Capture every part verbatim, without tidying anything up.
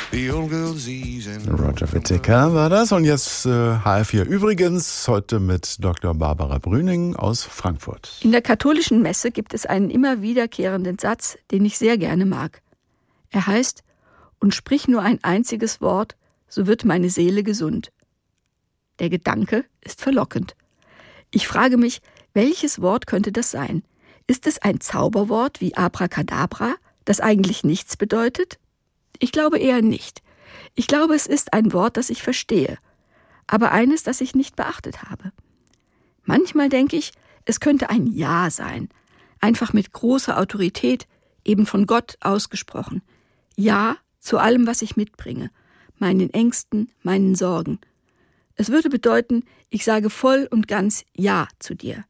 The old girl's easing. Roger Whittaker war das. Und jetzt äh, H R vier übrigens, heute mit Doktor Barbara Brüning aus Frankfurt. In der katholischen Messe gibt es einen immer wiederkehrenden Satz, den ich sehr gerne mag. Er heißt: Und sprich nur ein einziges Wort, so wird meine Seele gesund. Der Gedanke ist verlockend. Ich frage mich, welches Wort könnte das sein? Ist es ein Zauberwort wie Abracadabra, das eigentlich nichts bedeutet? Ich glaube eher nicht. Ich glaube, es ist ein Wort, das ich verstehe, aber eines, das ich nicht beachtet habe. Manchmal denke ich, es könnte ein Ja sein, einfach mit großer Autorität, eben von Gott ausgesprochen. Ja zu allem, was ich mitbringe, meinen Ängsten, meinen Sorgen. Es würde bedeuten, ich sage voll und ganz Ja zu dir.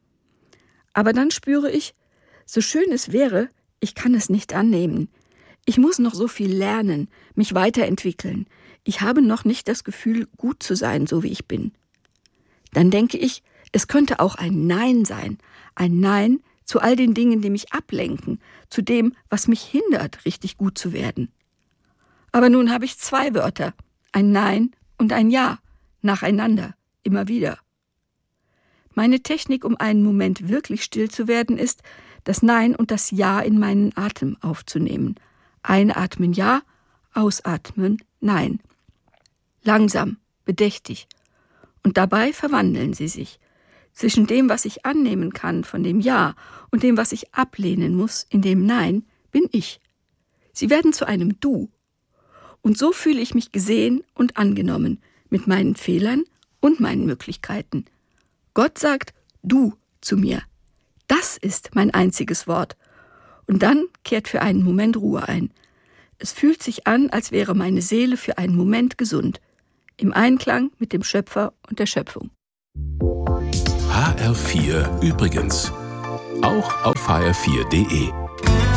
Aber dann spüre ich, so schön es wäre, ich kann es nicht annehmen. Ich muss noch so viel lernen, mich weiterentwickeln. Ich habe noch nicht das Gefühl, gut zu sein, so wie ich bin. Dann denke ich, es könnte auch ein Nein sein. Ein Nein zu all den Dingen, die mich ablenken, zu dem, was mich hindert, richtig gut zu werden. Aber nun habe ich zwei Wörter, ein Nein und ein Ja, nacheinander, immer wieder. Meine Technik, um einen Moment wirklich still zu werden, ist, das Nein und das Ja in meinen Atem aufzunehmen. Einatmen Ja, ausatmen Nein. Langsam, bedächtig. Und dabei verwandeln sie sich. Zwischen dem, was ich annehmen kann von dem Ja und dem, was ich ablehnen muss in dem Nein, bin ich. Sie werden zu einem Du. Und so fühle ich mich gesehen und angenommen, mit meinen Fehlern und meinen Möglichkeiten. Gott sagt Du zu mir. Das ist mein einziges Wort. Und dann kehrt für einen Moment Ruhe ein. Es fühlt sich an, als wäre meine Seele für einen Moment gesund. Im Einklang mit dem Schöpfer und der Schöpfung. H R vier übrigens. Auch auf h r vier punkt de.